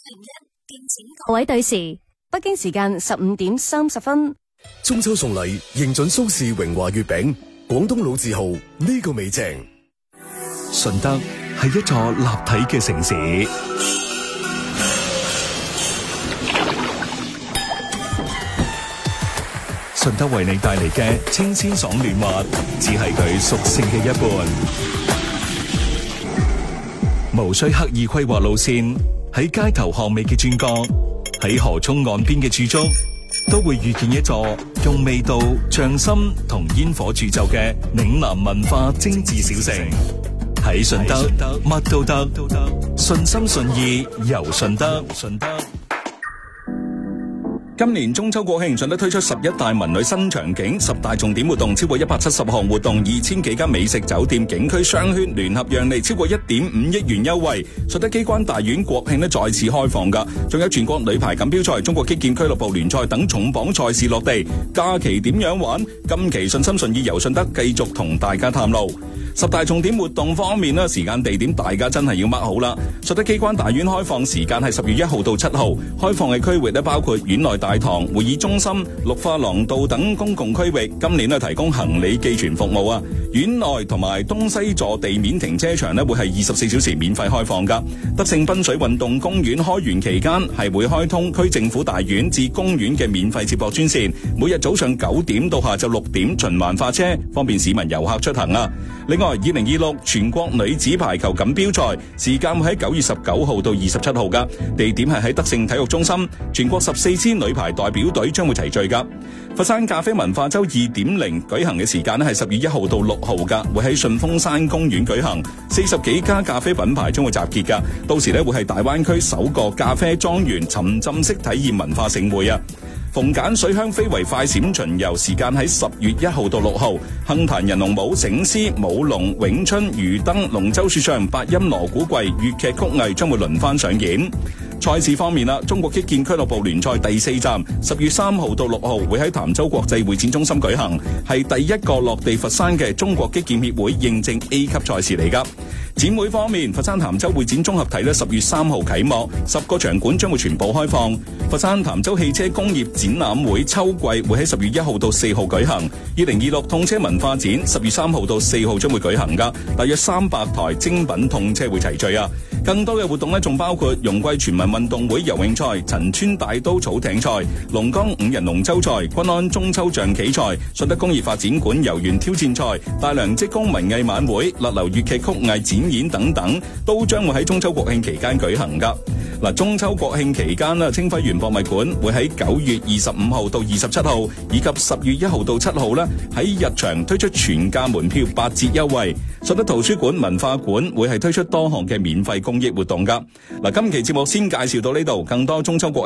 各位對時，北京時間15:30。 中秋送禮，認準蘇氏榮華月餅，廣東老字號，呢個味正。 順德係一座立體嘅城市，順德為你帶嚟嘅清鮮爽嫩滑，只係佢屬性嘅一半。無需刻意規劃路線，喺街頭巷尾嘅轉角，喺河涌岸邊嘅駐足，都會遇見一座用味道、匠心同煙火鑄就嘅嶺南文化精緻小城。喺順德，乜都得，順心順意遊順德。 今年中秋國慶，順德推出11大文旅新場景，10大重點活動，超過170項活動，2000幾間美食酒店景區商圈聯合讓利超過1.5億元優惠。順德機關大院國慶再次開放㗎，仲有全國女排錦標賽、中國擊劍俱樂部聯賽等重磅賽事落地。假期點樣玩？今期順心順意遊順德繼續同大家探路。10大重點活動方面咧，時間地點大家真係要 mark 好啦。順德機關大院開放時間係10月1號到7號，開放嘅區域咧包括院內大堂、會議中心、綠化廊道等公共區域。今年咧提供行李寄存服務啊。院內同埋東西座地面停車場咧會係24小時免費開放噶。德勝濱水運動公園開園期間係會開通區政府大院至公園嘅免費接駁專線，每日早上9點到下晝6點循環發車，方便市民遊客出行啊。另外，2026全國女子排球錦標賽時間會喺9月19號到27號噶，地點係喺德勝體育中心，全國14支女排代表隊將會齊聚噶。佛山咖啡文化周 2.0 舉行嘅時間係10月1號到6號噶，會喺順峰山公園舉行，40幾家咖啡品牌將會集結噶，到時會係大灣區首個咖啡莊園沉浸式體驗文化盛會啊。逢簡水鄉非遺快閃巡遊時間喺10月1號到6號，杏壇人龍舞、醒獅、舞龍、詠春、魚燈、龍舟說唱、八音鑼鼓櫃、粵劇曲藝將會輪番上演。賽事方面啦，中國擊劍俱樂部聯賽第4站10月3號到6號會喺潭州國際會展中心舉行，係第一個落地佛山嘅中國擊劍協會認證 A 級賽事嚟噶。展會方面，佛山潭州會展綜合體10月3號啟幕，10個場館將會全部開放。佛山潭州汽車工業展覽會秋季會喺10月1號到4號舉行，2026痛車文化展10月3號到4號將會舉行噶，大約300台精品痛車會齊聚啊。更多嘅活動仲包括容桂全民運動會游泳賽、陳村大刀草艇賽、龍崗5人龍舟賽、均安中秋象棋賽、順德工業發展館遊園挑戰賽、大良職工文藝晚會、勒流粵劇曲藝展演等等，都將會喺中秋國慶期間舉行噶。嗱，中秋國慶期間啦，清暉園博物館會喺9月25號到27號，以及10月1號到7號咧，喺日場推出全價門票8折優惠。順德圖書館文化館會係推出多項嘅免費公益活動噶。嗱，今期節目先介紹到呢度，更多中秋國